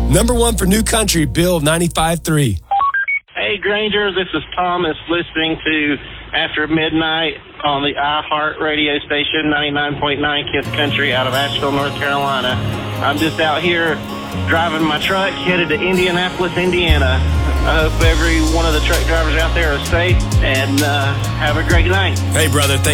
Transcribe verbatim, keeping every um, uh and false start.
Number one for New Country, Bill ninety-five three. Hey, Granger, this is Thomas listening to After Midnight on the iHeart radio station, ninety-nine point nine Kiss Country out of Asheville, North Carolina. I'm just out here driving my truck headed to Indianapolis, Indiana. I hope every one of the truck drivers out there is safe and uh, have a great night. Hey, brother. Thank